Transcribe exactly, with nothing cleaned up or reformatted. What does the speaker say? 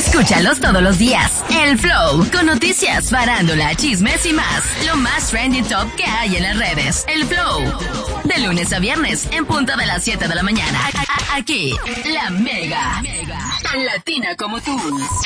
Escúchalos todos los días. El Flow, con noticias, farándula, chismes y más. Lo más trending top que hay en las redes. El Flow, de lunes a viernes, en punto de las siete de la mañana. Aquí, la Mega, tan latina como tú.